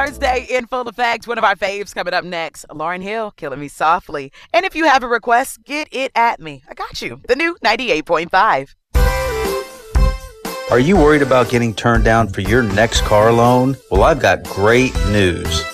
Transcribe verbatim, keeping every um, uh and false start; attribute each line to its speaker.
Speaker 1: Thursday in full effect. One of our faves coming up next. Lauryn Hill, Killing Me Softly. And if you have a request, get it at me. I got you. The new ninety-eight point five.
Speaker 2: Are you worried about getting turned down for your next car loan? Well, I've got great news.